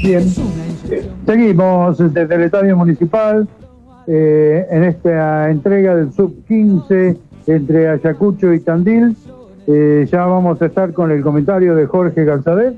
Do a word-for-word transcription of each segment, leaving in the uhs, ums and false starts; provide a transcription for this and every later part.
Bien, seguimos desde el Estadio Municipal eh, en esta entrega del sub quince entre Ayacucho y Tandil. Eh, ya vamos a estar con el comentario de Jorge Galzadet.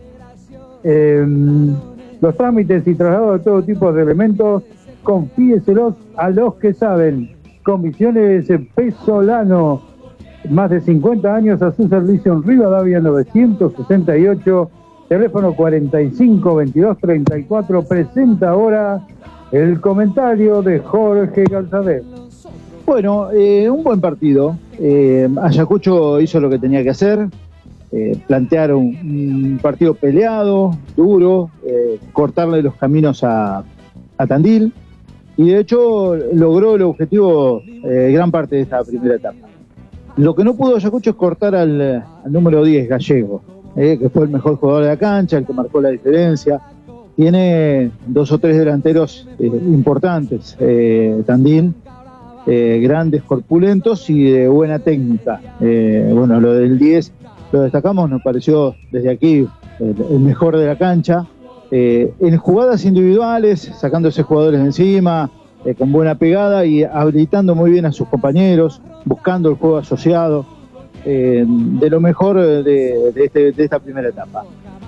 Eh, los trámites y traslados de todo tipo de elementos, confíeselos a los que saben. Comisiones Pesolano, más de cincuenta años a su servicio en Rivadavia novecientos sesenta y ocho, teléfono cuarenta y cinco veintidós treinta y cuatro. Presenta ahora el comentario de Jorge Galzadet. Bueno, eh, un buen partido. Eh, Ayacucho hizo lo que tenía que hacer, eh, plantear un, un partido peleado, duro, eh, cortarle los caminos a, a Tandil, y de hecho logró el objetivo eh, gran parte de esta primera etapa. Lo que no pudo Ayacucho es cortar al, al número diez, Gallego, eh, que fue el mejor jugador de la cancha, el que marcó la diferencia. Tiene dos o tres delanteros eh, importantes, eh, Tandil, eh, grandes, corpulentos y de buena técnica. Eh, bueno, lo del diez lo destacamos, nos pareció desde aquí el, el mejor de la cancha. Eh, en jugadas individuales, sacándose jugadores de encima, eh, con buena pegada y habilitando muy bien a sus compañeros, buscando el juego asociado, eh, de lo mejor de, de, este, de esta primera etapa.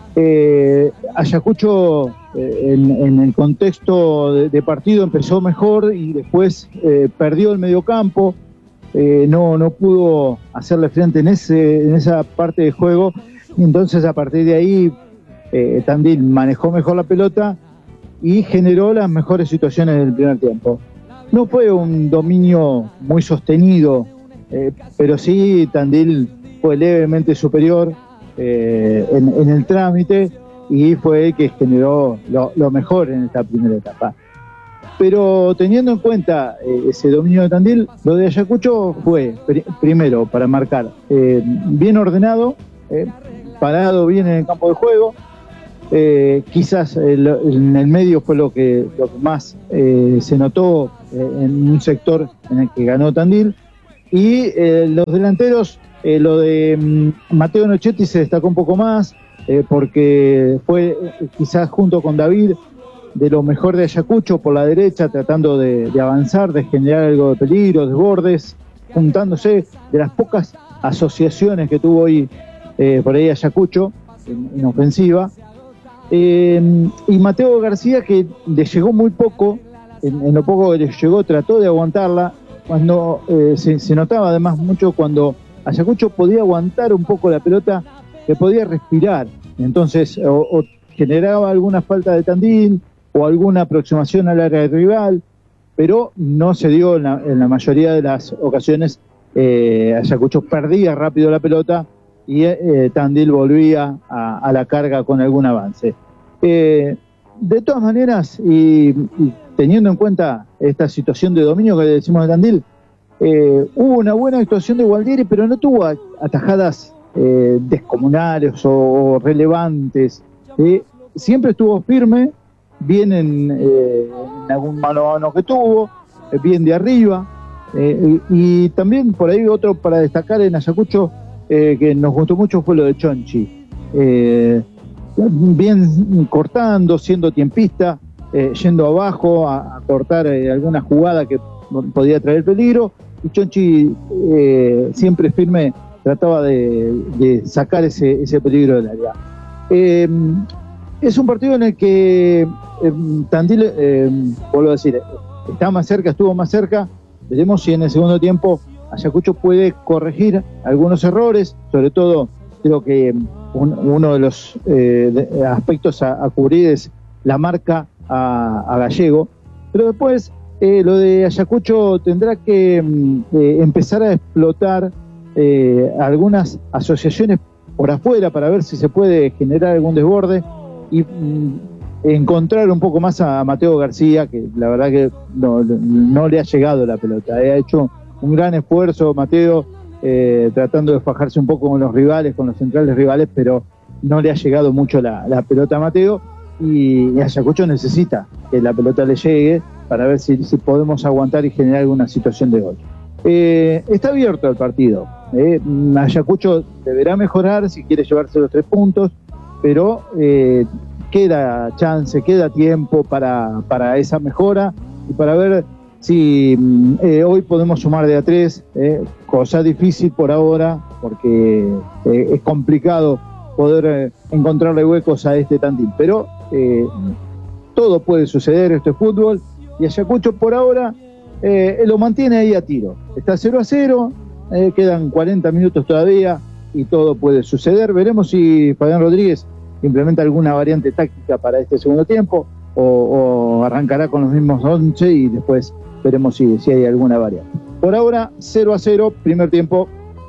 Eh, Ayacucho eh, en, en el contexto de, de partido empezó mejor y después eh, perdió el mediocampo, eh, no, no pudo hacerle frente en, ese, en esa parte de juego, y entonces a partir de ahí eh, Tandil manejó mejor la pelota y generó las mejores situaciones del primer tiempo. No fue un dominio muy sostenido, eh, pero sí Tandil fue levemente superior Eh, en, en el trámite y fue el que generó lo, lo mejor en esta primera etapa. Pero teniendo en cuenta eh, ese dominio de Tandil, lo de Ayacucho fue pr primero para marcar eh, bien ordenado, eh, parado bien en el campo de juego, eh, quizás el, en el medio fue lo que, lo que más eh, se notó eh, en un sector en el que ganó Tandil, y eh, los delanteros. Eh, lo de um, Mateo Nochetti se destacó un poco más, eh, porque fue eh, quizás junto con David de lo mejor de Ayacucho por la derecha, tratando de, de avanzar, de generar algo de peligro, desbordes, juntándose, de las pocas asociaciones que tuvo hoy eh, por ahí Ayacucho en, en ofensiva. Eh, y Mateo García, que le llegó muy poco, en, en lo poco que le llegó trató de aguantarla, cuando eh, se, se notaba además mucho cuando Ayacucho podía aguantar un poco la pelota, que podía respirar, entonces o, o generaba alguna falta de Tandil o alguna aproximación al área del rival, pero no se dio en la, en la mayoría de las ocasiones. eh, Ayacucho perdía rápido la pelota y eh, Tandil volvía a, a la carga con algún avance. Eh, de todas maneras, y, y teniendo en cuenta esta situación de dominio que decimos de Tandil, Eh, hubo una buena actuación de Gualdieri, pero no tuvo atajadas eh, descomunales o relevantes. Eh, siempre estuvo firme, bien en, eh, en algún mano a mano que tuvo, eh, bien de arriba. Eh, y, y también por ahí otro para destacar en Ayacucho, eh, que nos gustó mucho, fue lo de Chonchi. Eh, bien cortando, siendo tiempista, eh, yendo abajo a, a cortar eh, alguna jugada que podía traer peligro. Y Chonchi, eh, siempre firme, trataba de, de sacar ese, ese peligro del área. Eh, es un partido en el que eh, Tandil, eh, vuelvo a decir, está más cerca, estuvo más cerca. Veremos si en el segundo tiempo Ayacucho puede corregir algunos errores, sobre todo creo que un, uno de los eh, de aspectos a, a cubrir es la marca a, a Gallego, pero después Eh, lo de Ayacucho tendrá que eh, empezar a explotar eh, algunas asociaciones por afuera para ver si se puede generar algún desborde y mm, encontrar un poco más a Mateo García, que la verdad que no, no le ha llegado la pelota. Eh, ha hecho un gran esfuerzo Mateo, eh, tratando de fajarse un poco con los rivales, con los centrales rivales, pero no le ha llegado mucho la, la pelota a Mateo, y, y Ayacucho necesita que la pelota le llegue para ver si, si podemos aguantar y generar alguna situación de gol. Eh, está abierto el partido. Eh. Ayacucho deberá mejorar si quiere llevarse los tres puntos, pero eh, queda chance, queda tiempo para, para esa mejora y para ver si eh, hoy podemos sumar de a tres, eh, cosa difícil por ahora, porque eh, es complicado poder eh, encontrarle huecos a este Tandil, pero eh, todo puede suceder, esto es fútbol, y Ayacucho por ahora eh, lo mantiene ahí a tiro, está cero a cero, eh, quedan cuarenta minutos todavía y todo puede suceder. Veremos si Fabián Rodríguez implementa alguna variante táctica para este segundo tiempo o, o arrancará con los mismos once y después veremos si, si hay alguna variante. Por ahora cero a cero, primer tiempo.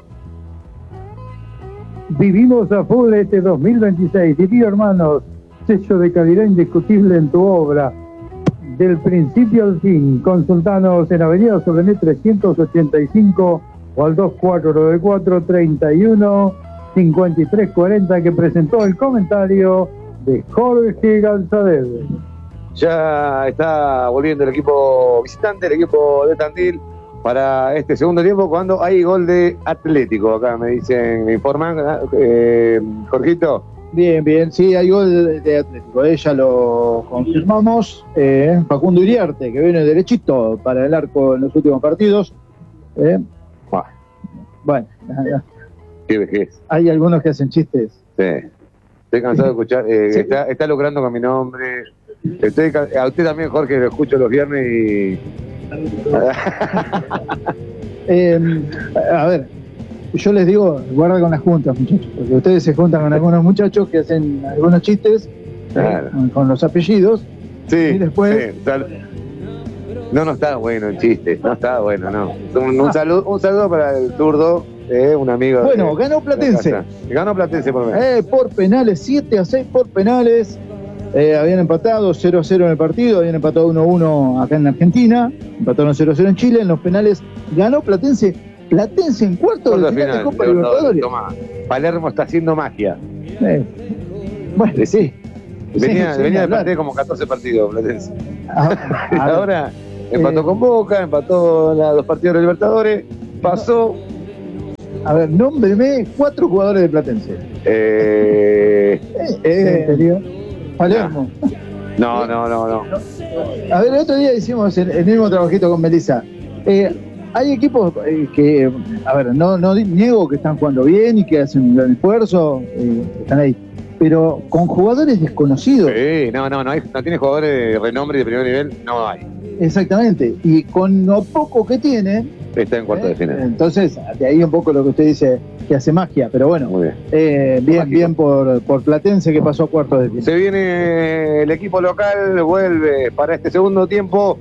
Vivimos a full este dos mil veintiséis. Dividido, hermanos, sello de calidad indiscutible en tu obra. Del principio al fin. Consultanos en Avenida Solené trescientos ochenta y cinco o al dos cuatro nueve cuatro, treinta y uno, cincuenta y tres cuarenta, que presentó el comentario de Jorge Galzadel. Ya está volviendo el equipo visitante, el equipo de Tandil, para este segundo tiempo, cuando hay gol de Atlético. Acá me dicen, me informan, eh, Jorgito. Bien, bien, sí, hay gol de, de Atlético, eh, ya lo confirmamos. Eh, Facundo Iriarte, que viene derechito para el arco en los últimos partidos. Eh. Bueno, qué vejez. Hay algunos que hacen chistes. Sí, estoy cansado de escuchar. Eh, Sí. está, está lucrando con mi nombre. Estoy, a usted también, Jorge, lo escucho los viernes y... eh, a ver, yo les digo, guarda con las juntas, muchachos, porque ustedes se juntan con algunos muchachos que hacen algunos chistes, Claro. eh, con, con los apellidos. Sí, Y después- sí, sal- no, no está bueno el chiste, no está bueno, no. Un, un saludo, un saludo para el zurdo, eh, un amigo. Bueno, de- ganó Platense. de casa. Ganó Platense por menos. Eh, por penales, siete a seis por penales. Eh, habían empatado cero a cero en el partido, habían empatado uno a uno acá en Argentina, empataron cero a cero en Chile. En los penales ganó Platense. Platense en cuarto Cuarto de final de Copa Libertadores. Toma, Palermo está haciendo magia. Eh, bueno, Eh, sí. Venía, sí, sí, venía de hablar. perder como catorce partidos Platense. a- a ver, Ahora empató eh, con Boca, empató la- los partidos de Libertadores, pasó. a ver, nómbreme cuatro jugadores de Platense. Eh, Eh, eh, ¿En serio? Palermo. no, no, no, no. A ver, el otro día hicimos el, el mismo trabajito con Melissa. Eh, hay equipos eh, que, a ver, no, no niego que están jugando bien y que hacen un gran esfuerzo, eh, están ahí, pero con jugadores desconocidos. Sí, no, no, no, hay, no tiene jugadores de renombre y de primer nivel, no hay. Exactamente, y con lo poco que tienen, Está en cuarto eh, de final. entonces de ahí un poco lo que usted dice que hace magia, pero bueno, Muy bien. eh, bien, Mágico. bien por, por Platense, que pasó a cuartos de final. Se viene el equipo local, vuelve para este segundo tiempo.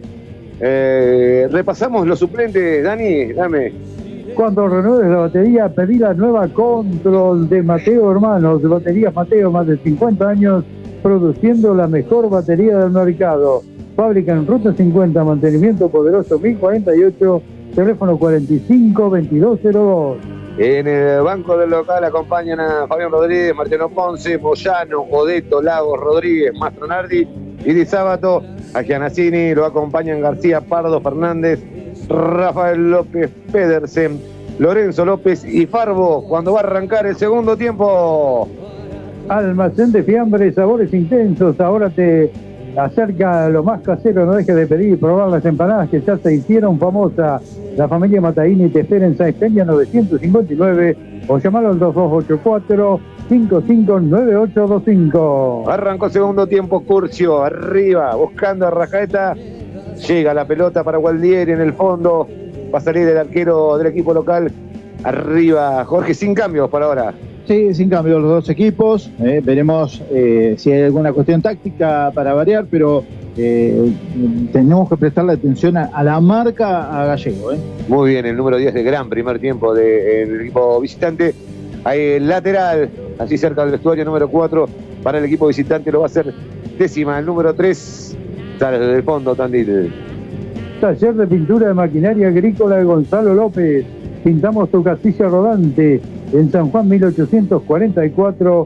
Eh, repasamos los suplentes, Dani, dame. Cuando renueves la batería, pedí la nueva Control de Mateo Hermanos. Baterías Mateo, más de cincuenta años produciendo la mejor batería del mercado. Fábrica en Ruta cincuenta, mantenimiento poderoso mil cuarenta y ocho, teléfono cuarenta y cinco, veintidós cero dos. En el banco del local acompañan a Fabián Rodríguez, Martiano Ponce, Moyano, Odeto, Lagos, Rodríguez, Mastronardi y Di Sábato. A Giannazzini lo acompañan García, Pardo, Fernández, Rafael López, Pedersen, Lorenzo López y Farbo, cuando va a arrancar el segundo tiempo. Almacén de fiambres, sabores intensos. Ahora te acerca a lo más casero. No dejes de pedir y probar las empanadas que ya se hicieron famosas. La familia Mataini te espera en Sáenz Peña novecientos cincuenta y nueve o llamalo al dos dos ocho cuatro, cinco cinco nueve ocho dos cinco. Arrancó segundo tiempo, Curcio arriba, buscando a Rajaeta. Llega la pelota para Gualdieri en el fondo. Va a salir el arquero del equipo local. Arriba, Jorge, sin cambios por ahora. Sí, sin cambio los dos equipos. Eh, veremos eh, si hay alguna cuestión táctica para variar, pero eh, tenemos que prestarle atención a, a la marca a Gallego. Eh. Muy bien, el número diez de gran primer tiempo del equipo visitante. Ahí el lateral, así cerca del vestuario, número cuatro para el equipo visitante. Lo va a hacer décima, el número tres. Sale desde el fondo, Tandil. Taller de pintura de maquinaria agrícola de Gonzalo López. Pintamos tu casilla rodante en San Juan mil ochocientos cuarenta y cuatro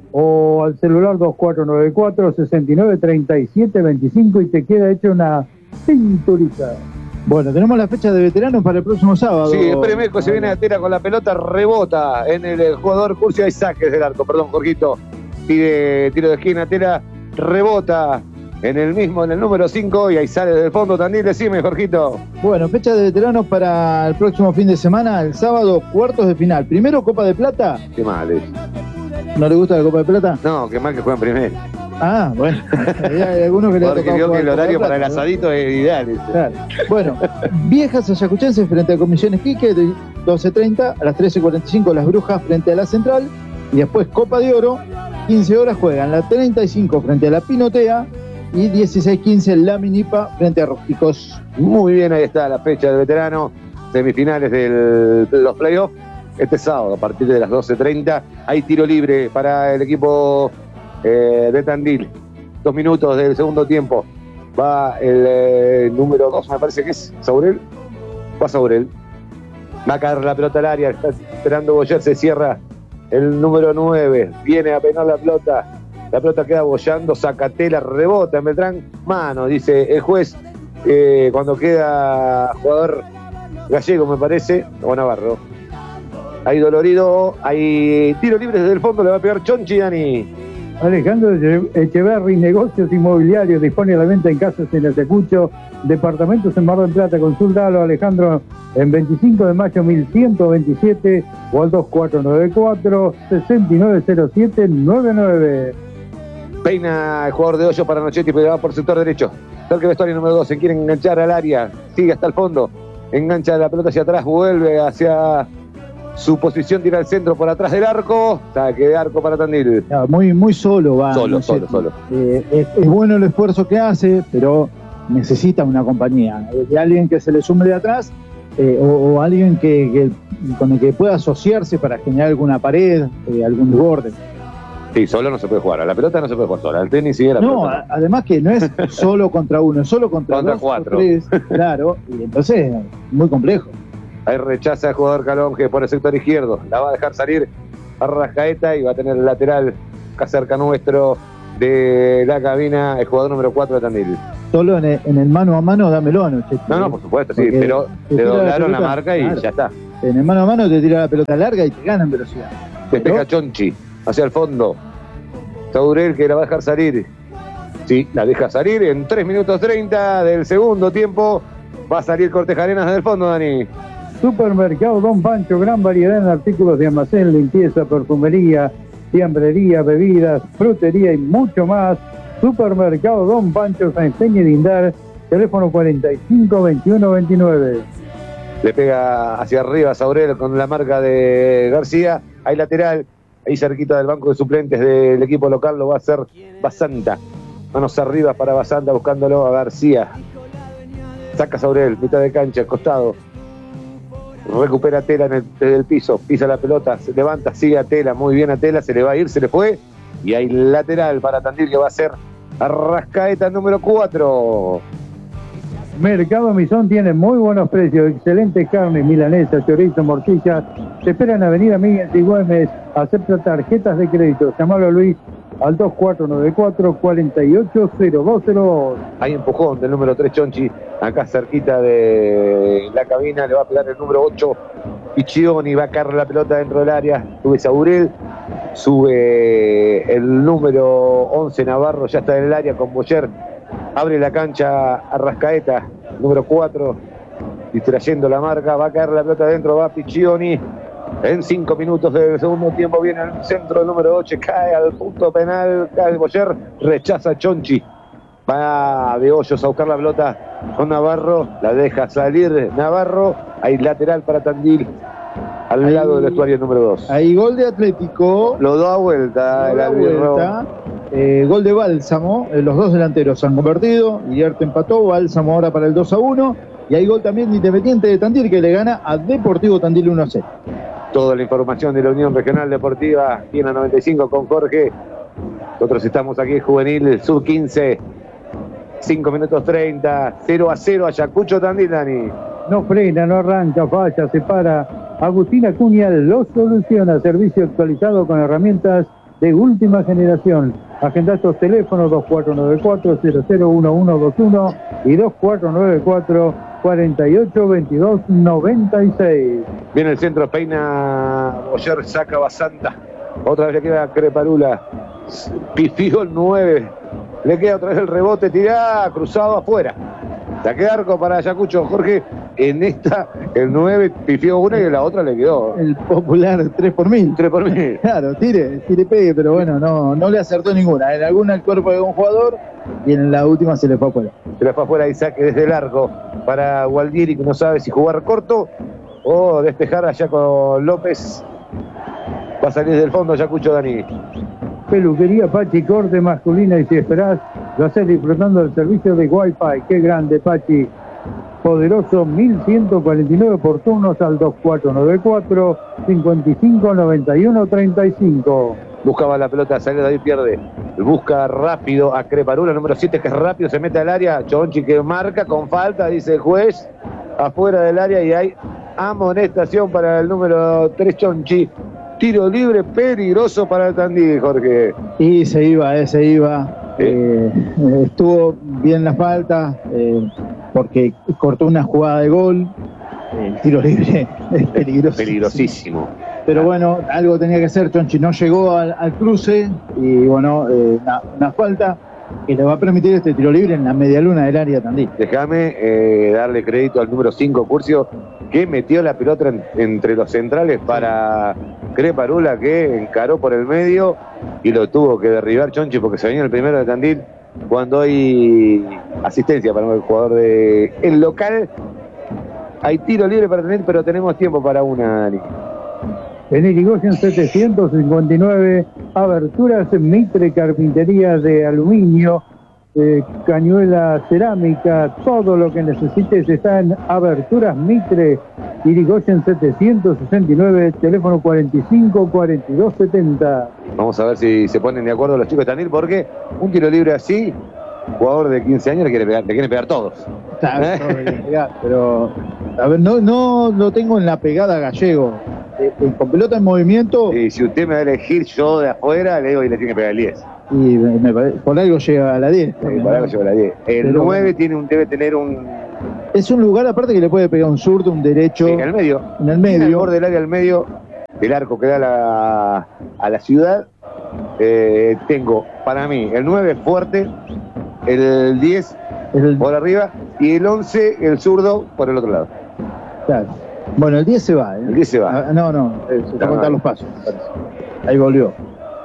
o al celular dos cuatro nueve cuatro, seis nueve tres siete dos cinco y te queda hecha una pinturita. Bueno, tenemos la fecha de veteranos para el próximo sábado. Sí, el Premeco se viene a tela con la pelota, rebota en el jugador Curcio, hay saques del arco, perdón, Jorgito. Tire, tiro de esquina, Tela, rebota en el mismo, en el número cinco, y ahí sale del fondo Tandil. Decime, Jorgito. Bueno, fecha de veteranos para el próximo fin de semana, el sábado, cuartos de final. Primero, Copa de Plata. Qué mal es. ¿No le gusta la Copa de Plata? No, qué mal que juegan primero. Ah, bueno. Hay algunos que le ha Porque tocado creo que el jugar horario Copa para de el Plata, asadito es ideal. ese. Claro. Bueno, Viejas Ayacuchenses frente a Comisiones Quique, de doce treinta a las trece cuarenta y cinco Las Brujas frente a la Central. Y después Copa de Oro, quince horas juegan la treinta y cinco frente a la Pinotea y dieciséis quince la Minipa frente a Rústicos. Muy bien, ahí está la fecha del veterano. Semifinales de los playoffs. Este sábado, a partir de las doce treinta, hay tiro libre para el equipo eh, de Tandil. Dos minutos del segundo tiempo. Va el eh, número dos, me parece que es Saurel. Va Saurel. Va a caer la pelota al área. Está esperando Boyer. Se cierra el número nueve. Viene a penar la pelota. La pelota queda bollando. Zacatela rebota en Beltrán. Mano, dice el juez. Eh, cuando queda jugador gallego, me parece. O Navarro. Hay dolorido. Hay tiro libre desde el fondo. Le va a pegar Chonchi, Dani. Alejandro Echeverri, negocios inmobiliarios, dispone a la venta en casas en Ayacucho, departamentos en Mar del Plata. Consultalo, Alejandro, en veinticinco de mayo mil ciento veintisiete o al dos cuatro nueve cuatro, seis nueve cero siete nueve nueve. Peina el jugador de hoyo para Nochetti, pero va por sector derecho. Cerca vestuario número doce, quiere enganchar al área, sigue hasta el fondo, engancha la pelota hacia atrás, vuelve hacia su posición, tira al centro por atrás del arco, saque de arco para Tandil. No, muy, muy solo va. Solo, no sé, solo, solo. Eh, es, es bueno el esfuerzo que hace, pero necesita una compañía, eh, de alguien que se le sume de atrás, eh, o, o alguien que, que con el que pueda asociarse para generar alguna pared, eh, algún borde. Sí, solo no se puede jugar, a la pelota no se puede jugar sola, al tenis sí, a la No, pelota a- además que no es solo contra uno, es solo contra, Contra dos cuatro. o tres, claro, y entonces muy complejo. Ahí rechaza el jugador Calonge por el sector izquierdo. La va a dejar salir a Rascaeta y va a tener el lateral acá cerca nuestro de la cabina, el jugador número cuatro de Tandil. Solo en el, en el mano a mano dámelo anoche. No, no, por supuesto, sí, Porque pero te le tira la doblaron la, pelota, marca y claro. ya está. En el mano a mano te tira la pelota larga y te gana en velocidad. Despeja Chonchi hacia el fondo. Saurel que la va a dejar salir. Sí, la deja salir en tres minutos treinta del segundo tiempo. Va a salir Cortejarenas desde el fondo, Dani. Supermercado Don Pancho, gran variedad en artículos de almacén, limpieza, perfumería, fiambrería, bebidas, frutería y mucho más. Supermercado Don Pancho, San Peña y Lindar, teléfono cuarenta y cinco veintiuno veintinueve. Le pega hacia arriba Saurel con la marca de García. Ahí lateral, ahí cerquita del banco de suplentes del equipo local lo va a hacer Basanta. Manos arriba para Basanta buscándolo a García. Saca Saurel, mitad de cancha, costado. Recupera Tela en el, desde el piso, pisa la pelota, se levanta, sigue a Tela, muy bien a Tela, se le va a ir, se le fue. Y hay lateral para Tandil que va a ser Arrascaeta número cuatro. Mercado Misón tiene muy buenos precios, excelentes carnes, milanesa, chorizo, morcilla. Se espera en Avenida Miguel y Güemes, acepta tarjetas de crédito. Llamalo a Luis al dos cuatro nueve cuatro, cuatro ocho cero dos cero dos. Hay empujón del número tres Chonchi, acá cerquita de la cabina, le va a pegar el número ocho Piccioni, va a caer la pelota dentro del área, sube Saurel, sube el número once Navarro, ya está en el área con Boyer, abre la cancha Arrascaeta, número cuatro, distrayendo la marca, va a caer la pelota adentro, va Piccioni. En cinco minutos del segundo tiempo viene el centro, el número ocho, cae al punto penal, cae Boyer, rechaza Chonchi. Va de Hoyos a buscar la pelota con Navarro, la deja salir Navarro, hay lateral para Tandil, al Ahí- lado del vestuario número dos. Ahí gol de Atlético. Lo da vuelta Lo el da árbitro. vuelta. Eh, gol de Bálsamo, eh, los dos delanteros se han convertido, Guillermo empató, Bálsamo ahora para el dos a uno, y hay gol también de Independiente de Tandil que le gana a Deportivo Tandil uno a cero. Toda la información de la Unión Regional Deportiva aquí en la noventa y cinco con Jorge. Nosotros estamos aquí en Juvenil, sub quince, cinco minutos treinta, cero a cero Ayacucho Tandil, Dani. No frena, no arranca, falla, se para. Agustín Acuña lo soluciona. Servicio actualizado con herramientas de última generación. Agenda estos teléfonos dos cuatro nueve cuatro, cero cero uno uno dos uno y dos cuatro nueve cuatro, cuatro ocho dos dos nueve seis. Viene el centro, peina Boyer, saca Basanta. Otra vez le queda Creparula. Pifió el nueve Le queda otra vez el rebote, tirá, cruzado afuera. Saque de arco para Ayacucho. Jorge, en esta, el nueve pifió una y la otra le quedó. El popular tres por mil. tres por mil. Claro, tire, tire, pegue, pero bueno, no, no le acertó ninguna. En alguna el cuerpo de un jugador y en la última se le fue afuera. Se le fue afuera y saque desde el arco para Gualdieri, que no sabe si jugar corto o despejar allá con López. Va a salir del fondo Ayacucho, Dani. Peluquería Pachi, corte masculina, y si esperás, lo haces disfrutando del servicio de Wi-Fi. Qué grande, Pachi. Poderoso, mil ciento cuarenta y nueve oportunos al dos cuatro nueve cuatro, cinco cinco nueve uno tres cinco. Buscaba la pelota, sale David, pierde. Busca rápido a Creparula, número siete, que es rápido, se mete al área. Chonchi que marca con falta, dice el juez. Afuera del área y hay amonestación para el número tres, Chonchi. Tiro libre peligroso para el Tandil, Jorge. Y se iba, eh, se iba. Sí. Eh, estuvo bien la falta, eh, porque cortó una jugada de gol. El tiro libre es peligroso. Peligrosísimo. Pero bueno, algo tenía que hacer. Chonchi no llegó al, al cruce y bueno, eh, una, una falta que le va a permitir este tiro libre en la medialuna del área Tandil. Déjame eh, darle crédito al número cinco, Curcio, que metió la pelota en, entre los centrales para Creparula, que encaró por el medio y lo tuvo que derribar Chonchi porque se venía el primero de Tandil cuando hay asistencia para el jugador de el local. Hay tiro libre para Tandil, pero tenemos tiempo para una, Dani. En Irigoyen setecientos cincuenta y nueve, aberturas Mitre, carpintería de aluminio, eh, cañuela cerámica, todo lo que necesites está en Aberturas Mitre, Irigoyen setecientos sesenta y nueve, teléfono cuarenta y cinco cuarenta y dos setenta. Vamos a ver si se ponen de acuerdo los chicos de Tandil, porque un tiro libre así, jugador de quince años le quiere pegar, le quieren pegar todos. Claro, ¿Eh? Todo le quieren pegar, pero a ver, no, no lo tengo en la pegada Gallego. Eh, eh, con pelota en movimiento. Y si usted me va a elegir yo de afuera, le digo y le tiene que pegar el diez. Y me, me parece, por algo llega a la diez. Sí, por algo llega a la diez. El pero nueve tiene un, debe tener un... Es un lugar aparte que le puede pegar un zurdo, un derecho. Sí, en el medio. En el medio. En el borde del área, al medio del arco que da la, a la ciudad. Eh, tengo, para mí, el nueve fuerte, el diez el... por arriba y el once, el zurdo, por el otro lado. Claro. Bueno, el diez se va, ¿eh? El diez se va. Ah, no, no, eh, se va a contar los pasos. Ahí volvió.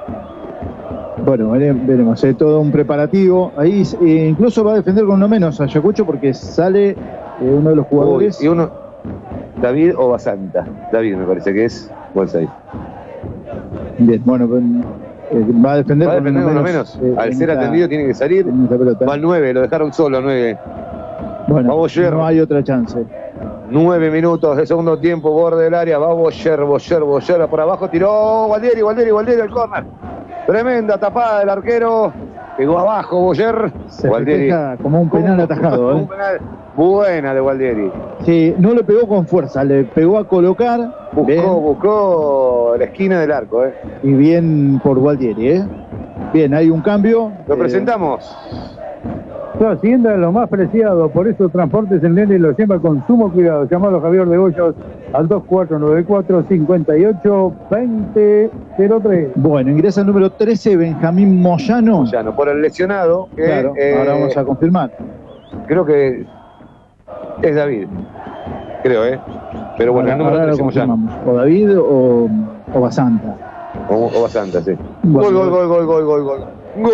Bueno, veremos, es todo un preparativo. Ahí eh, incluso va a defender con uno menos a Ayacucho porque sale eh, uno de los jugadores. Uy, y uno, David o Basanta. David me parece que es. Bolsaí. Bien, bueno, eh, va a defender, va a defender con uno menos. menos. Eh, Al ser esta, atendido tiene que salir. Va al nueve, lo dejaron solo, nueve. Bueno, no hay otra chance. Nueve minutos de segundo tiempo, borde del área, va Boyer, Boyer, Boyer, por abajo tiró Gualdieri, Gualdieri, Gualdieri al córner. Tremenda tapada del arquero, pegó abajo Boyer. Se Gualdieri como un penal atajado. ¿eh? Un penal buena de Gualdieri. Sí, no le pegó con fuerza, le pegó a colocar. Buscó, bien. buscó la esquina del arco. ¿eh? Y bien por Gualdieri. ¿eh? Bien, hay un cambio. Lo eh... presentamos. Su hacienda es lo más preciado, por eso Transportes en Nene lo lleva con sumo cuidado. Llamado Javier de Hoyos al dos cuatro nueve cuatro, cinco ocho, dos cero cero tres. Bueno, ingresa el número trece, Benjamín Moyano. Moyano, por el lesionado. Que, claro, eh, ahora vamos a confirmar. Creo que es David, creo, ¿eh? Pero bueno, ahora, el número trece Moyano. O David o, o Basanta. O, o Basanta, sí. Bueno, gol, gol, gol, gol, gol, gol, gol.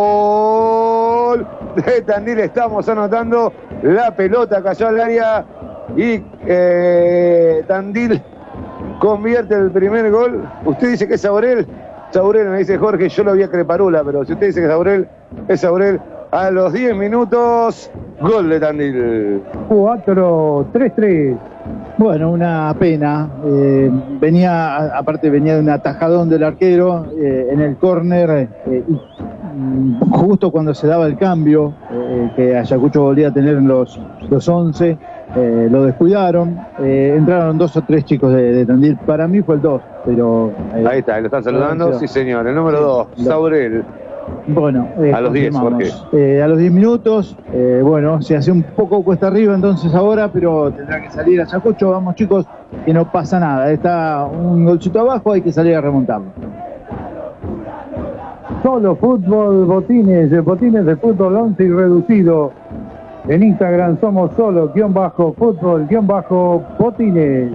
Gol de Tandil, estamos anotando. La pelota cayó al área y eh, Tandil convierte el primer gol. Usted dice que es Saurel. Saurel, me dice Jorge, yo lo vi a Creparula, pero si usted dice que es Saurel, es Saurel. A los diez minutos, gol de Tandil. cuatro tres tres. Bueno, una pena. Eh, venía, aparte venía de un atajadón del arquero eh, en el córner, eh, y justo cuando se daba el cambio, eh, que Ayacucho volvía a tener los, los once, eh, lo descuidaron. Eh, entraron dos o tres chicos de, de Tandil. Para mí fue el dos, pero... Eh, Ahí está, lo están saludando. Sí, señor. El número dos, sí, Saurel. Bueno, eh, a los diez, Jorge. Eh, a los diez minutos, eh, bueno, se hace un poco cuesta arriba entonces ahora, pero tendrá que salir Ayacucho. Vamos, chicos, que no pasa nada. Está un golcito abajo, hay que salir a remontarlo. Solo Fútbol Botines, Botines de fútbol once y reducido. En Instagram somos solo, guión bajo, fútbol, guión bajo, Botines.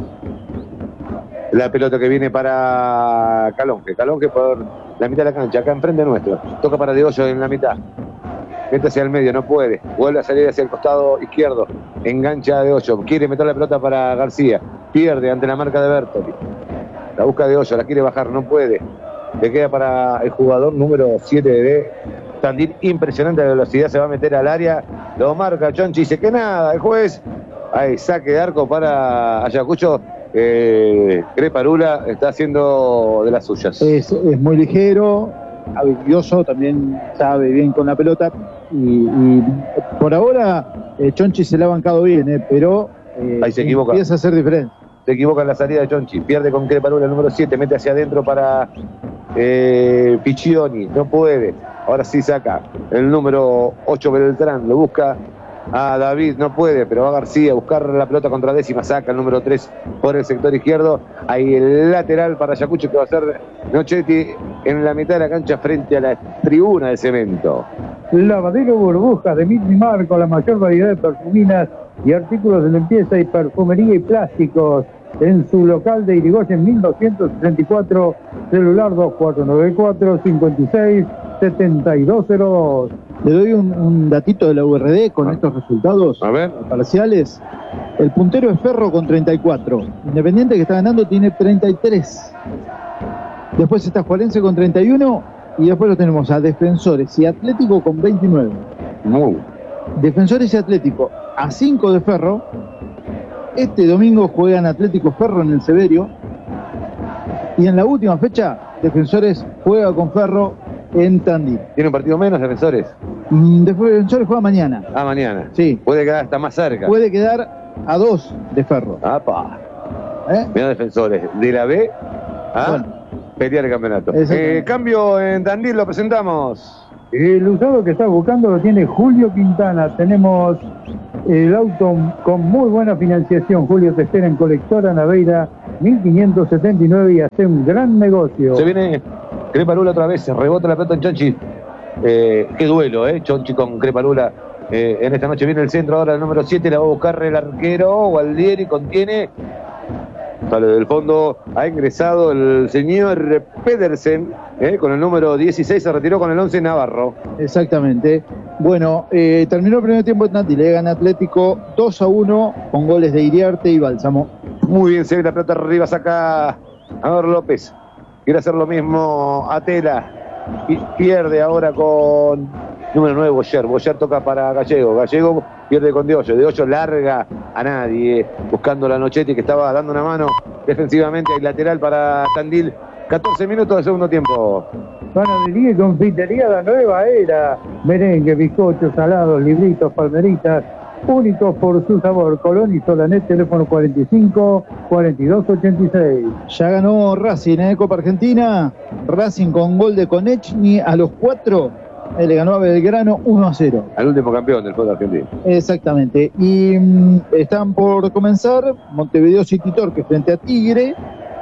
La pelota que viene para Calonge. Calonge por la mitad de la cancha, acá enfrente nuestro. Toca para De Hoyo en la mitad. Mete hacia el medio, no puede. Vuelve a salir hacia el costado izquierdo. Engancha De Hoyo. Quiere meter la pelota para García. Pierde ante la marca de Bertoli. La busca De Hoyo, la quiere bajar, no puede. Le queda para el jugador número siete de Tandil. Impresionante la velocidad, se va a meter al área. Lo marca Chonchi, dice que nada, el juez. Ahí, saque de arco para Ayacucho. Eh, Creparula está haciendo de las suyas. Es, es muy ligero, habilidoso, también sabe bien con la pelota. Y, y por ahora eh, Chonchi se la ha bancado bien, eh, pero eh, ahí se equivoca. Empieza a hacer diferencia. Se equivoca en la salida de Chonchi, pierde con Creparula el número siete, mete hacia adentro para eh, Piccioni, no puede, ahora sí saca el número ocho Beltrán, lo busca a David, no puede, pero va García a buscar la pelota contra décima, saca el número tres por el sector izquierdo, ahí el lateral para Ayacucho que va a ser Nochetti en la mitad de la cancha frente a la tribuna de cemento. Lavadero Burbujas de Mitrimar con la mayor variedad de perfuminas y artículos de limpieza y perfumería y plásticos en su local de Irigoyen mil doscientos sesenta y cuatro, celular dos cuatro nueve cuatro, cinco seis, siete dos cero dos. Le doy un, un datito de la U R D con Ah. estos resultados A ver. parciales. El puntero es Ferro con treinta y cuatro. Independiente, que está ganando, tiene treinta y tres. Después está Juarense con treinta y uno. Y después lo tenemos a Defensores y Atlético con veintinueve. Muy. Defensores y Atlético a cinco de Ferro. Este domingo juegan Atlético Ferro en el Severio. Y en la última fecha, Defensores juega con Ferro en Tandil. ¿Tiene un partido menos, Defensores? Mm, Defensores juega mañana. Ah, mañana. Sí. Puede quedar hasta más cerca. Puede quedar a dos de Ferro. ¡Apa! ¿Eh? Mira, Defensores. De la B a Bueno. pelear el campeonato. Exactamente. Eh, cambio en Tandil, lo presentamos. El usado que está buscando lo tiene Julio Quintana. Tenemos el auto con muy buena financiación. Julio te espera en Colectora Naveira mil quinientos setenta y nueve y hace un gran negocio. Se viene Creparula otra vez, se rebota la pelota en Chonchi. Eh, qué duelo, ¿eh? Chonchi con Creparula. Eh, en esta noche viene el centro ahora, el número siete, la va a buscar el arquero. Gualdieri contiene. Sale del fondo, ha ingresado el señor Pedersen, eh, con el número dieciséis, se retiró con el once Navarro. Exactamente. Bueno, eh, terminó el primer tiempo de Tandil. Le gana Atlético dos a uno con goles de Iriarte y Bálsamo. Muy bien, se ve la pelota arriba, saca Amador López. Quiere hacer lo mismo Atela. Y pierde ahora con número nueve, Boyer. Boyer toca para Gallego. Gallego pierde con De Hoyo. De Hoyo larga a nadie, buscando la Nochetti que estaba dando una mano defensivamente. El lateral para Tandil. catorce minutos del segundo tiempo. Panadería y confitería La Nueva Era. Merengue, bizcochos, salados, libritos, palmeritas. Únicos por su sabor. Colón y Solanet, teléfono cuarenta y cinco, cuarenta y dos, ochenta y seis. Ya ganó Racing, ¿eh? Copa Argentina. Racing con gol de Konechny a los cuatro. Él le ganó a Belgrano uno a cero. Al último campeón del fútbol argentino. Exactamente. Y mm, están por comenzar Montevideo City Torque frente a Tigre.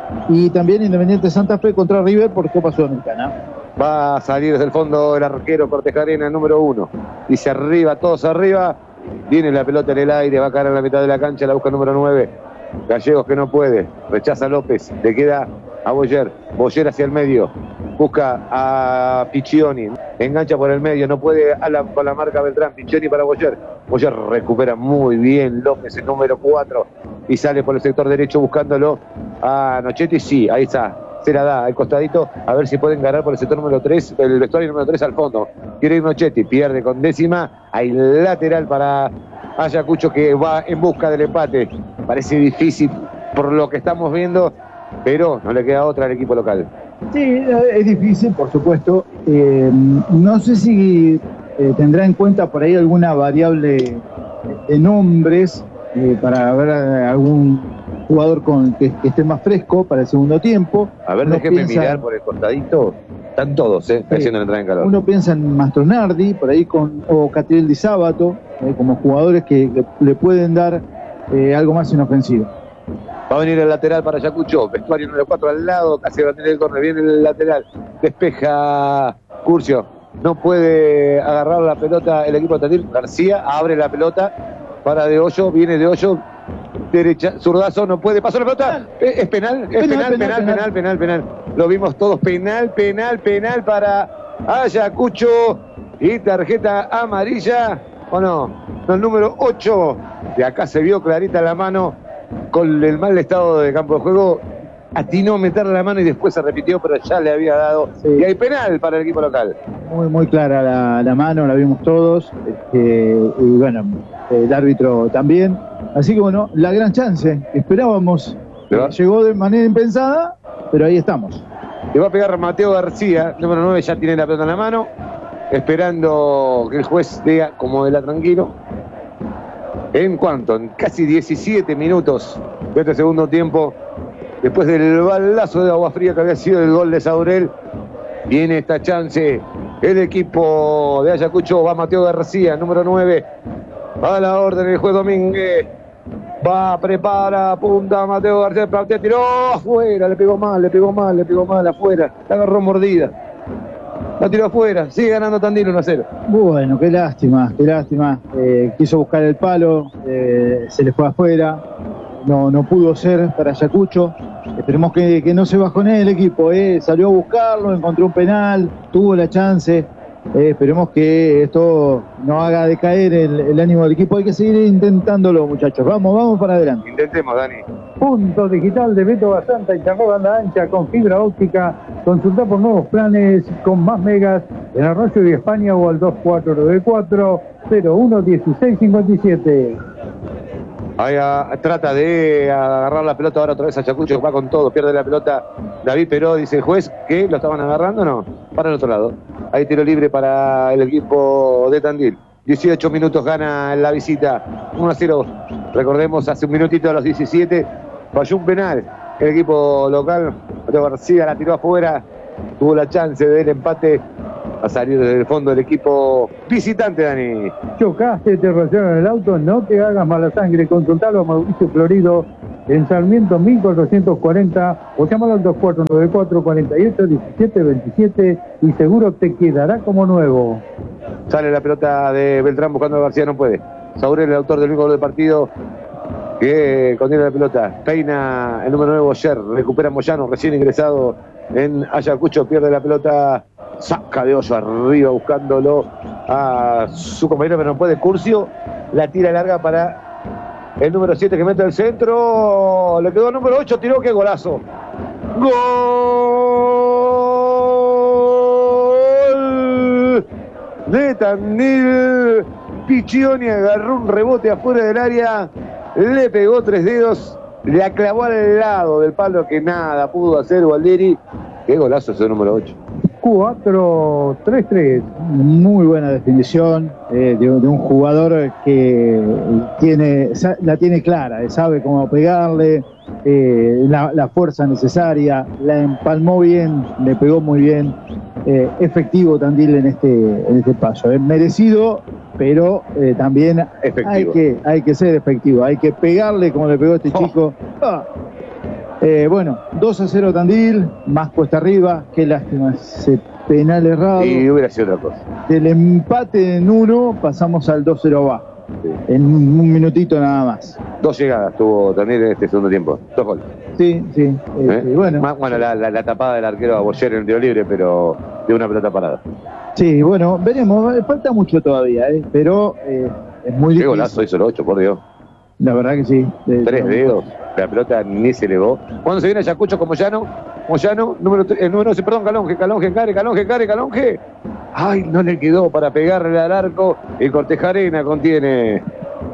Y también Independiente Santa Fe contra River por Copa Sudamericana. Va a salir desde el fondo el arquero Cortejarena, número uno. Dice arriba, todos arriba. Viene la pelota en el aire, va a caer en la mitad de la cancha, la busca el número nueve. Gallegos que no puede, rechaza a López, le queda a Boyer. Boyer hacia el medio, busca a Piccioni, engancha por el medio, no puede a la, con la marca Beltrán. Piccioni para Boyer. Boyer recupera muy bien López, el número cuatro, y sale por el sector derecho buscándolo a Nochetti. Sí, ahí está. Se la da al costadito, a ver si pueden ganar por el sector número tres, el vestuario número tres al fondo. Quiere ir Nochetti, pierde con décima, hay lateral para Ayacucho que va en busca del empate. Parece difícil por lo que estamos viendo, pero no le queda otra al equipo local. Sí, es difícil, por supuesto. Eh, no sé si eh, tendrá en cuenta por ahí alguna variable de nombres eh, para ver a algún jugador con que, que esté más fresco para el segundo tiempo. A ver, Uno déjenme piensa, mirar por el costadito. Están todos, ¿eh? Sí. Haciendo la entrada en calor. Uno piensa en Mastronardi, por ahí con, o Catriel Di Sábato, eh, como jugadores que, que le pueden dar eh, algo más en ofensiva. Va a venir el lateral para Ayacucho, vestuario número cuatro al lado, casi va a tener el córner, viene el lateral, despeja Curcio no puede agarrar la pelota el equipo de Tandil. García abre la pelota para De Hoyo, viene De Hoyo, derecha, zurdazo, no puede, pasó la pelota, es, es penal, es penal, penal, penal, penal, penal, penal, penal, lo vimos todos, penal, penal, penal para Ayacucho y tarjeta amarilla, o no, no, el número ocho, de acá se vio clarita la mano con el mal estado de campo de juego, atinó a meterle la mano y después se repitió, pero ya le había dado, sí. Y hay penal para el equipo local. Muy, muy clara la, la mano, la vimos todos, este, y bueno, el árbitro también. Así que bueno, la gran chance, esperábamos, eh, llegó de manera impensada, pero ahí estamos. Le va a pegar Mateo García, número nueve, ya tiene la pelota en la mano, esperando que el juez diga como de la tranquilo. ¿En cuánto? En casi diecisiete minutos de este segundo tiempo, después del balazo de agua fría que había sido el gol de Saurel, viene esta chance. El equipo de Ayacucho, va Mateo García, número nueve, a la orden el juez Domínguez. Va, prepara, apunta Mateo García, plantea, tiró afuera, le pegó mal, le pegó mal, le pegó mal, afuera, la agarró mordida. La tiró afuera, sigue ganando Tandil uno a cero. Bueno, qué lástima, qué lástima. Eh, quiso buscar el palo, eh, se le fue afuera, no, no pudo ser para Ayacucho. Esperemos que, que no se bajonee el equipo, eh. Salió a buscarlo, encontró un penal, tuvo la chance. Eh, esperemos que esto no haga decaer el, el ánimo del equipo. Hay que seguir intentándolo, muchachos. Vamos, vamos para adelante. Intentemos, Dani. Punto digital de Beto Basanta, Internet banda ancha con fibra óptica. Consulta por nuevos planes con más megas en Arroyo y España o al dos cuatro nueve cuatro cero uno uno seis cinco siete. Ahí a, trata de agarrar la pelota ahora otra vez a Ayacucho, va con todo, pierde la pelota David Peró, dice el juez que lo estaban agarrando, no, para el otro lado. Ahí tiro libre para el equipo de Tandil. dieciocho minutos gana la visita, uno a cero. Recordemos, hace un minutito a los diecisiete falló un penal el equipo local. Mateo García la tiró afuera, tuvo la chance del empate a salir desde el fondo del equipo visitante, Dani. Chocaste, te rayaron el auto, no te hagas mala sangre. Consultalo a Mauricio Florido en Sarmiento mil cuatrocientos cuarenta o llámalo al dos cuatro nueve cuatro cuatro ocho uno siete dos siete y seguro te quedará como nuevo. Sale la pelota de Beltrán buscando a García, no puede. Saurel, el autor del único gol del partido, que contiene la pelota. Peina el número nueve, Boyer. Recupera Moyano, recién ingresado en Ayacucho. Pierde la pelota. Saca De Hoyo arriba buscándolo a su compañero, pero no puede. Curcio la tira larga para el número siete que mete al centro. Le quedó el número ocho, tiró, qué golazo. Gol de Tandil. Piccioni agarró un rebote afuera del área, le pegó tres dedos, le clavó al lado del palo que nada pudo hacer Gualderi. Qué golazo ese número ocho. cuatro tres tres. Muy buena definición eh, de, de un jugador que tiene, la tiene clara, sabe cómo pegarle, eh, la, la fuerza necesaria, la empalmó bien, le pegó muy bien. Eh, efectivo Tandil en este, en este paso, eh, merecido, pero eh, también hay que, hay que ser efectivo, hay que pegarle como le pegó este oh. chico. Ah. Eh, bueno, dos a cero Tandil, más cuesta arriba, qué lástima ese penal errado. Y hubiera sido otra cosa. Del empate en uno pasamos al dos cero abajo, sí. En un minutito nada más. Dos llegadas tuvo Tandil en este segundo tiempo, dos goles. Sí, sí. Eh, ¿Eh? Bueno, más, bueno la, la, la tapada del arquero a Boyer en el tiro libre, pero de una pelota parada. Sí, bueno, veremos, falta mucho todavía, ¿eh? Pero eh, es muy difícil. Qué golazo hizo el ocho, por Dios. La verdad que sí. De, Tres de... dedos, la pelota ni se elevó. Cuando se viene Ayacucho con Moyano, Moyano, número, el número once, perdón, Calonge, Calonge, Care, Calonge, Care, Calonge. Ay, no le quedó para pegarle al arco. Y Cortejarena contiene.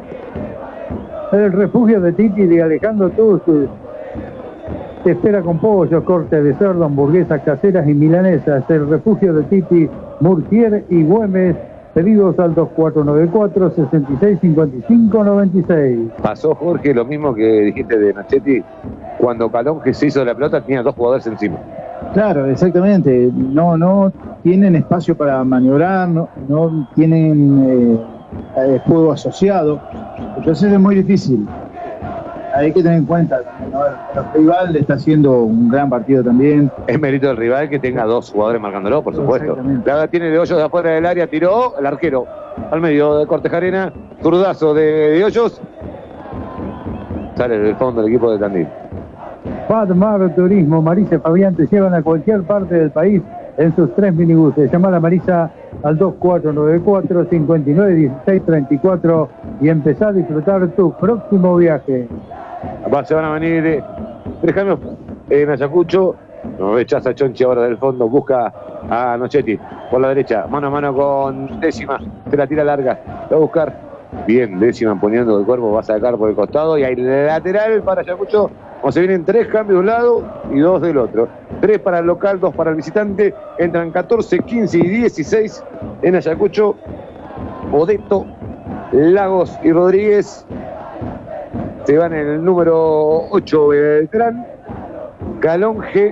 El refugio de Titi de Alejandro Tuz te espera con pollo, corte de cerdo, hamburguesas caseras y milanesas. El refugio de Titi, Murtier y Güemes. Pedidos al dos cuatro nueve cuatro seis seis cinco cinco nueve seis. Pasó, Jorge, lo mismo que dijiste de Nachetti. Cuando Calonge se hizo de la pelota tenía dos jugadores encima. Claro, exactamente. No, no tienen espacio para maniobrar, no, no tienen eh, juego asociado. Entonces es muy difícil. hay que tener en cuenta, ¿no? El rival está haciendo un gran partido también. Es mérito del rival que tenga dos jugadores marcándolo, por supuesto. La tiene de Hoyos de afuera del área, tiró el arquero al medio de Cortejarena, zurdazo de, de Hoyos. Sale del fondo el equipo de Tandil. Padmar Turismo, Marisa y Fabián te llevan a cualquier parte del país en sus tres minibuses. Llama a la Marisa al dos cuatro nueve cuatro, cinco nueve uno seis tres cuatro y empezá a disfrutar tu próximo viaje. Va, se van a venir eh, tres cambios en Ayacucho. No rechaza Chonchi ahora del fondo, busca a Nochetti por la derecha, mano a mano con Décima, se la tira larga, va a buscar. Bien, Décima poniendo el cuerpo, va a sacar por el costado y hay lateral para Ayacucho. Como se vienen tres cambios de un lado y dos del otro. Tres para el local, dos para el visitante. Entran catorce, quince y dieciséis en Ayacucho. Odeto, Lagos y Rodríguez. Se van en el número ocho Beltrán, Calonge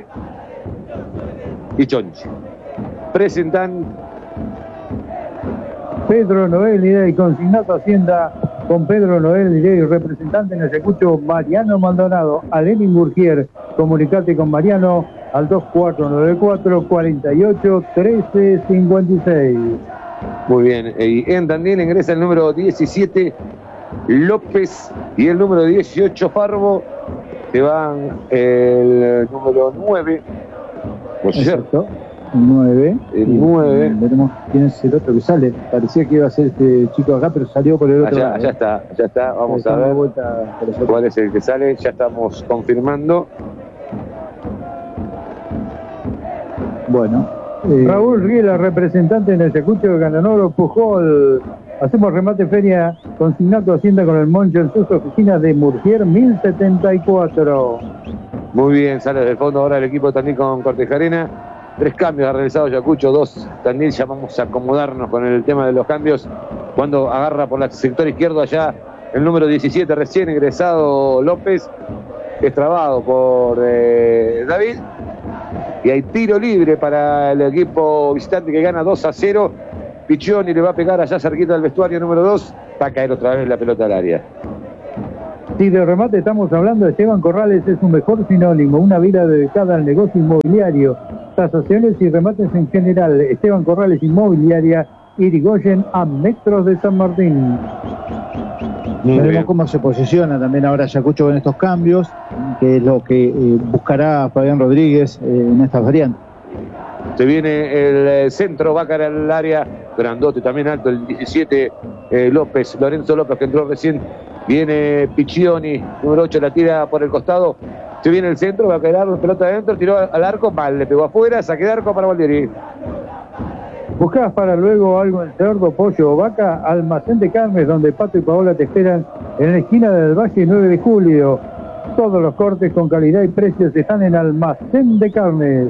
y Chonchi. Presentan Pedro Noel Irey, consignato Hacienda con Pedro Noel Irey, representante en Ayacucho, Mariano Maldonado, a Lenin Burgier. Comunicate con Mariano al dos cuatro nueve cuatro, cuarenta y ocho, trece cincuenta y seis. Muy bien, y en Tandil ingresa el número diecisiete López y el número dieciocho Farbo. Se van el número nueve. Exacto. El nueve. El nueve. Veremos quién es el otro que sale. Parecía que iba a ser este chico acá, pero salió por el otro allá, lado. Allá está, ya está. Vamos Está a ver vuelta cuál es el que sale. Ya estamos confirmando. Bueno. Eh, Raúl Riela, representante en el Ayacucho de Gananoro, Pujol. Hacemos remate feria, consignato Hacienda con el Moncho en sus oficinas de Murgier mil setenta y cuatro. Muy bien, sale del fondo ahora el equipo de Tandil con Cortejarena. Tres cambios ha realizado Ayacucho, dos Tandil. Ya vamos a acomodarnos con el tema de los cambios. Cuando agarra por el sector izquierdo allá el número diecisiete, recién ingresado López, es trabado por eh, David. Y hay tiro libre para el equipo visitante que gana dos a cero. Piccioni le va a pegar allá cerquita del vestuario número dos. Va a caer otra vez la pelota al área. Si de remate estamos hablando, Esteban Corrales es un mejor sinónimo, una vida dedicada al negocio inmobiliario, tasaciones y remates en general. Esteban Corrales Inmobiliaria, Irigoyen, a metros de San Martín. Muy Veremos bien. Cómo se posiciona también ahora Ayacucho con estos cambios, que es lo que eh, buscará Fabián Rodríguez eh, en estas variantes. Se viene el centro, va a caer al área, grandote también alto, el diecisiete eh, López, Lorenzo López, que entró recién. Viene Piccioni, número ocho, la tira por el costado. Se viene el centro, va a caer la pelota adentro, tiró al arco, mal, le pegó afuera, saque de arco para Valdieri. ¿Buscás para luego algo en cerdo, pollo o vaca? Almacén de Carnes, donde Pato y Paola te esperan en la esquina del Valle nueve de julio. Todos los cortes con calidad y precios están en Almacén de Carnes.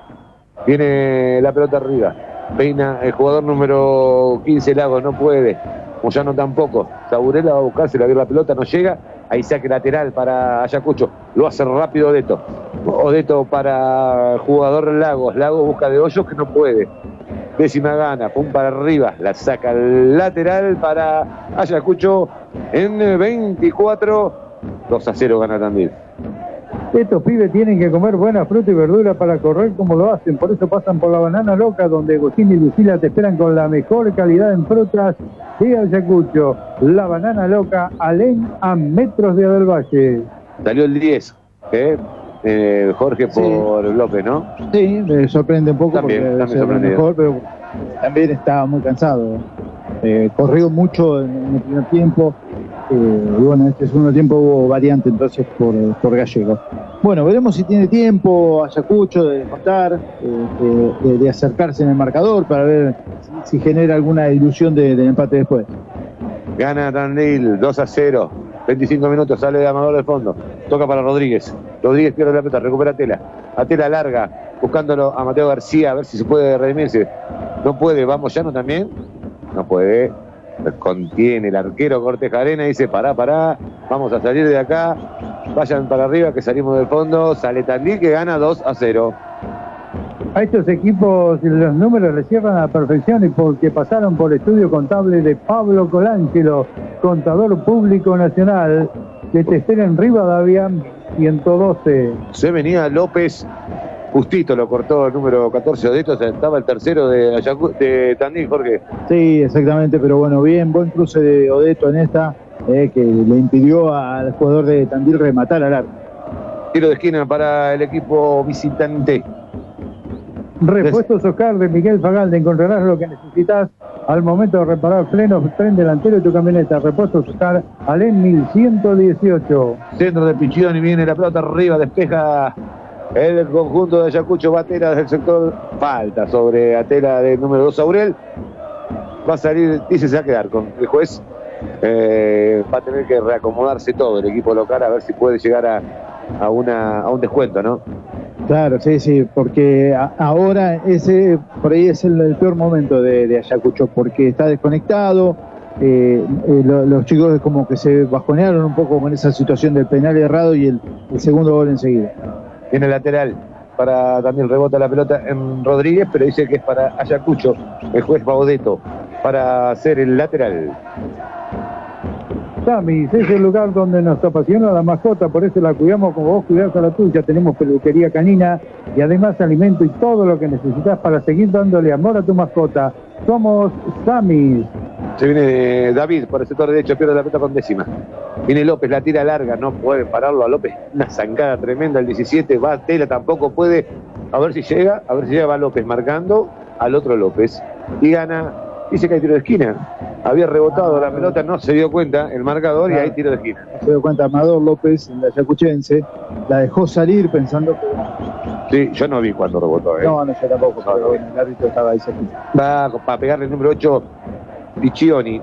Viene la pelota arriba. Peina el jugador número quince, Lagos, no puede. Moyano tampoco. Saburela va a buscarse, la la pelota, no llega. Ahí saque lateral para Ayacucho. Lo hace rápido Odeto. Odeto para el jugador Lagos. Lagos busca de Hoyos que no puede. Décima gana, pum para arriba. La saca el lateral para Ayacucho en veinticuatro. dos a cero gana Tandil. Estos pibes tienen que comer buena fruta y verdura para correr como lo hacen. Por eso pasan por la Banana Loca, donde Agustín y Lucila te esperan con la mejor calidad en frutas de Ayacucho. La Banana Loca, Alén, a metros de Del Valle. Salió el diez, ¿eh? Eh, Jorge por sí. López, ¿no? Sí, me sorprende un poco también, porque también es mejor, pero también estaba muy cansado. Eh, corrió mucho en, en el primer tiempo. Eh, y bueno, en este segundo tiempo hubo variante entonces por, por Gallego. Bueno, veremos si tiene tiempo Ayacucho de descontar, eh, de, de acercarse en el marcador para ver si, si genera alguna ilusión de, de empate después. Gana Tandil dos a cero, veinticinco minutos, sale de Amador del fondo, toca para Rodríguez. Rodríguez pierde la pelota, recupera a Tela. A Tela larga, buscándolo a Mateo García, a ver si se puede redimirse. No puede, vamos Llano también. No puede. Contiene el arquero Cortejarena y dice pará, pará, vamos a salir de acá, vayan para arriba que salimos del fondo. Sale Tandil que gana dos a cero. A estos equipos los números les cierran a la perfección y porque pasaron por estudio contable de Pablo Colangelo, contador público nacional. que te espera en Rivadavia, ciento doce. Se venía López, justito lo cortó el número catorce Odeto, o sea, estaba el tercero de, Ayacu de Tandil, Jorge. Sí, exactamente, pero bueno, bien, buen cruce de Odeto en esta, eh, que le impidió al jugador de Tandil rematar al arco. Tiro de esquina para el equipo visitante. Repuestos Oscar de Miguel Fagalde, encontrarás lo que necesitas al momento de reparar frenos, tren delantero de tu camioneta. Repuestos Oscar, Alén mil ciento dieciocho. Centro de Piccioni, viene la pelota arriba, despeja el conjunto de Ayacucho. Batera desde el sector, falta sobre Atela del número dos Aurel. Va a salir, dice se va a quedar con el juez. Eh, va a tener que reacomodarse todo el equipo local a ver si puede llegar a, a, una, a un descuento, ¿no? Claro, sí, sí, porque a, ahora ese por ahí es el, el peor momento de, de Ayacucho, porque está desconectado, eh, eh, lo, los chicos como que se bajonearon un poco con esa situación del penal errado y el, el segundo gol enseguida. Tiene lateral, para también rebota la pelota en Rodríguez, pero dice que es para Ayacucho, el juez Baudeto, para hacer el lateral. Samis es el lugar donde nos apasiona la mascota, por eso la cuidamos como vos cuidás a la tuya. Tenemos peluquería canina y además alimento y todo lo que necesitas para seguir dándole amor a tu mascota. Somos Samis. Se viene David por el sector derecho, pierde la pelota con décima. Viene López, la tira larga, no puede pararlo a López. Una zancada tremenda, el diecisiete, va Tela, tampoco puede. A ver si llega, a ver si llega, va López marcando al otro López. Y gana, dice que hay tiro de esquina. Había rebotado la pelota, no se dio cuenta el marcador y hay tiro de esquina. No se dio cuenta Amador López, el ayacuchense, la dejó salir pensando que... Sí, yo no vi cuando rebotó. ¿eh? No, no, yo tampoco, no, pero bueno, el árbitro estaba ahí cerquita. Va para pegarle el número ocho, Piccioni,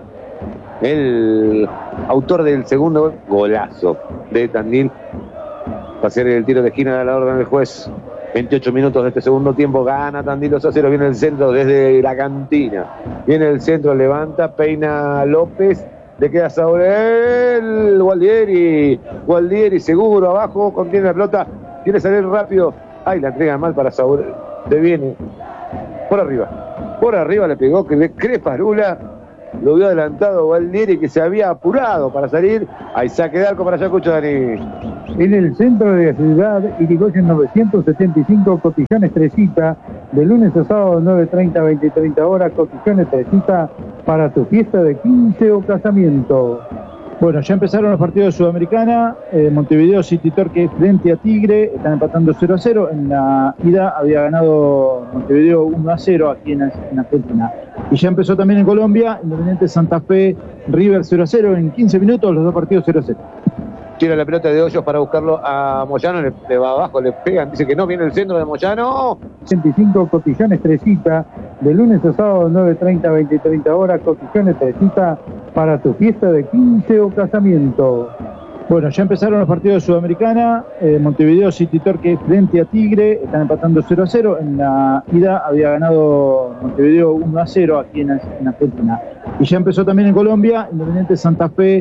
el autor del segundo golazo de Tandil. Va a ser el tiro de esquina de la orden del juez. veintiocho minutos de este segundo tiempo, gana Tandil dos a cero, viene el centro desde la cantina, viene el centro, levanta, peina López, le queda Saurel, Gualdieri, Gualdieri seguro, abajo, contiene la pelota, quiere salir rápido, ay, la entrega mal para Saurel, se viene, por arriba, por arriba le pegó, que le Creparula, lo vio adelantado Gualdieri que se había apurado para salir, hay saque de arco para Ayacucho, Dani. En el centro de la ciudad, Irigoyen novecientos setenta y cinco, Cotillones Tresita, de lunes a sábado nueve treinta, veinte treinta horas, Cotillones Tresita, para tu fiesta de quince o casamiento. Bueno, ya empezaron los partidos de Sudamericana, eh, Montevideo City Torque frente a Tigre, están empatando cero a cero, en la ida había ganado Montevideo uno a cero aquí en, en Argentina. Y ya empezó también en Colombia, Independiente Santa Fe, River cero a cero, en quince minutos los dos partidos cero a cero. Tira la pelota de Hoyos para buscarlo a Moyano, le, le va abajo, le pegan, dice que no, viene el centro de Moyano. ochenta y cinco, Cotillones Tresita, de lunes a sábado nueve treinta, veinte treinta horas, Cotillones Tresita, para tu fiesta de quince o casamiento. Bueno, ya empezaron los partidos de Sudamericana, eh, Montevideo City Torque frente a Tigre, están empatando cero a cero, en la ida había ganado Montevideo uno a cero aquí en, en Argentina. Y ya empezó también en Colombia, Independiente Santa Fe,